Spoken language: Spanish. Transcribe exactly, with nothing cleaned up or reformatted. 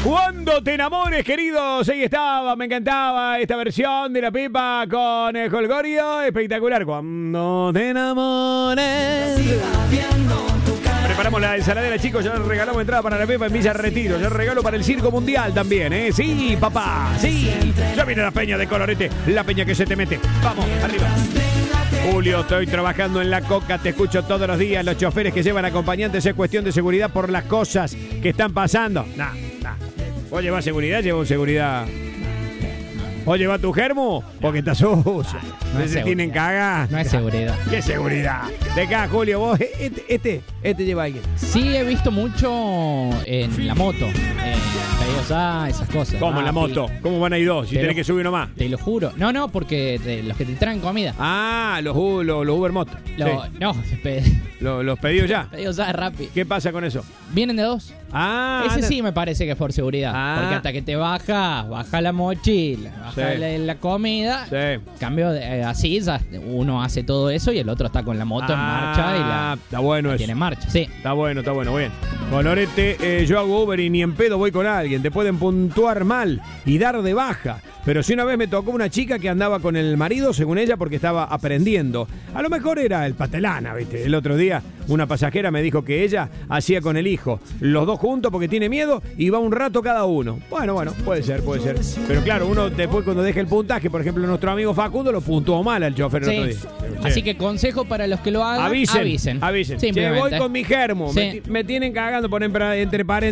Cuando te enamores, queridos, ahí estaba, me encantaba esta versión de La Pepa con el Holgorio, espectacular. Cuando te enamores. Preparamos la ensaladera, chicos, ya regalamos entrada para La Pepa en Villa Retiro, ya regalo para el Circo Mundial también, ¿eh? Sí, papá, sí. Ya viene la peña de Colorete, la peña que se te mete. Vamos, arriba. Julio, estoy trabajando en la Coca, te escucho todos los días. Los choferes que llevan acompañantes es cuestión de seguridad por las cosas que están pasando. Nah, nah. ¿Vos llevás seguridad? Llevo seguridad. ¿Vos llevás tu germo? Porque está sucio. No Se tienen cagada. No es seguridad. ¿Qué seguridad? De acá, Julio, vos, este, este, este lleva a alguien. Sí, he visto mucho en la moto. Eh, pedidos A, esas cosas. ¿Cómo en la moto? ¿Cómo van a ir dos? Si Te tenés lo- que subir nomás. Te lo juro. No, no, porque te- los que te traen comida. Ah, los, U- los, los Uber Moto. Lo- Sí. No, pe- Los, los pedidos ya. pedidos A rápido. ¿Qué pasa con eso? Vienen de dos. Ah, Ese anda- sí me parece que es por seguridad. Ah. Porque hasta que te baja, baja la mochila, baja Sí. la, la comida. Sí. Cambio de, eh, así, ya uno hace todo eso y el otro está con la moto en Ah, marcha y la está bueno eso. tiene en marcha. Sí. Está bueno, está bueno, bien. Colorete, eh, yo hago Uber y ni en pedo voy con alguien. Te pueden puntuar mal y dar de baja. Pero si una vez me tocó una chica que andaba con el marido, según ella, porque estaba aprendiendo. A lo mejor era el patelana, ¿viste? El otro día una pasajera me dijo que ella hacía con el hijo. Los dos juntos porque tiene miedo y va un rato cada uno. Bueno, bueno, puede ser, puede ser. Pero claro, uno después cuando deja el puntaje, por ejemplo, nuestro amigo Facundo lo puntuó mal al chofer el Sí. otro día. Así que consejo para los que lo hagan, Avisen, avisen. avisen. Che, Simplemente. voy con mi germo. Sí. Me, ti- me tienen cagando, ponen pra- entre paréntesis.